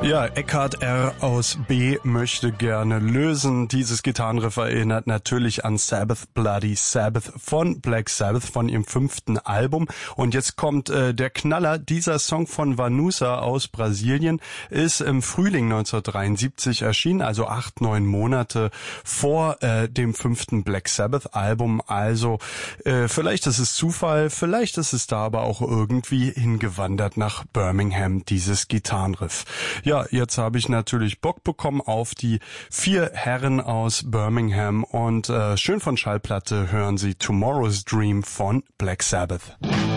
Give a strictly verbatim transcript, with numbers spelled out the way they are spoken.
Ja, Eckhard R. aus B. möchte gerne lösen. Dieses Gitarrenriff erinnert natürlich an Sabbath Bloody Sabbath von Black Sabbath, von ihrem fünften Album. Und jetzt kommt äh, der Knaller. Dieser Song von Vanusa aus Brasilien ist im Frühling neunzehnhundertdreiundsiebzig erschienen, also acht, neun Monate vor äh, dem fünften Black Sabbath Album. Also äh, vielleicht ist es Zufall, vielleicht ist es da aber auch irgendwie hingewandert nach Birmingham, dieses Gitarrenriff. Ja, jetzt habe ich natürlich Bock bekommen auf die vier Herren aus Birmingham und äh, schön von Schallplatte hören Sie Tomorrow's Dream von Black Sabbath.